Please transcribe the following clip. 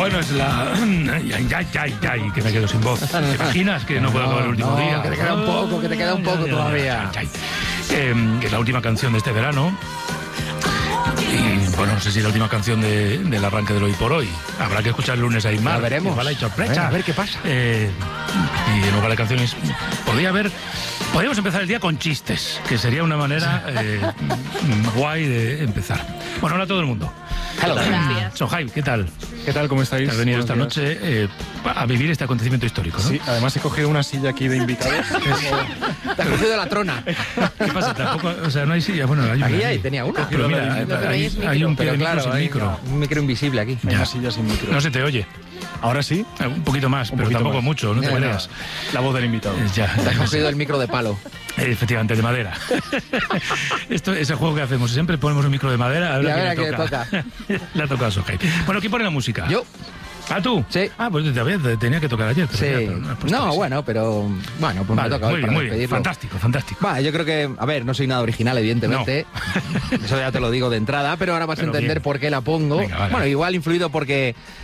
Bueno, es la... que me quedo sin voz. ¿Te imaginas que no puedo acabar el último día? Que te queda un poco todavía. Que es la última canción de este verano. Y bueno, no sé si es la última canción del arranque del Hoy por Hoy. Habrá que escuchar el lunes a Aymar. La veremos. Igual hay sorpresa. A ver qué pasa. Y luego la canción es... Podríamos empezar el día con chistes, que sería una manera guay de empezar. Bueno, hola a todo el mundo. Sohaib, ¿qué tal? ¿Qué tal? ¿Cómo estáis? Has venido esta Buenos días. noche a vivir este acontecimiento histórico, ¿no? Sí, además he cogido una silla aquí de invitados. Te has cogido la trona. ¿Qué pasa? Tampoco, o sea, no hay silla. Bueno, hay una. Aquí tenía una. Pero mira, hay un pie de micro sin micro. Un micro invisible aquí. Hay una silla sin micro. No se te oye. ¿Ahora sí? Un poquito más, pero poquito tampoco más. mucho, no te creas. La voz del invitado. Ya. Te has cogido el micro de palo. Efectivamente, de madera. Esto es el juego que hacemos. Siempre ponemos un micro de madera. A ver a quién le toca. Le ha tocado a Sohaib. Bueno, ¿quién pone la música? Yo. ¿Ah, tú? Sí. Ah, pues te tenía que tocar ayer. Pero Sí. ya, pero no has puesto No, así. bueno, pero... Bueno, pues Vale, me toca hoy muy para bien, muy bien. despedirlo. Fantástico, fantástico. Va, yo creo que... A ver, no soy nada original, evidentemente. Eso ya te lo digo de entrada, pero ahora vas a Pero entender bien. por qué la pongo. Venga, vale. Bueno, igual influido porque